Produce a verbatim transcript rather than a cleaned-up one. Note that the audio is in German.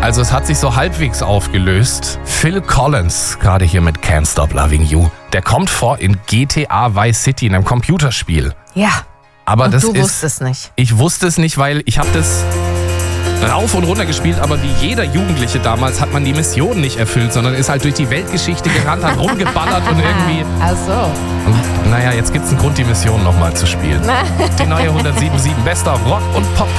Also es hat sich so halbwegs aufgelöst. Phil Collins, gerade hier mit Can't Stop Loving You, der kommt vor in G T A Vice City, in einem Computerspiel. Ja, Aber und das du ist, wusstest nicht. Ich wusste es nicht, weil ich habe das rauf und runter gespielt, aber wie jeder Jugendliche damals hat man die Mission nicht erfüllt, sondern ist halt durch die Weltgeschichte gerannt, hat rumgeballert und irgendwie... Ach so. Und naja, jetzt gibt's einen Grund, die Mission nochmal zu spielen. Die neue hundertsieben Komma sieben bester Rock- und Pop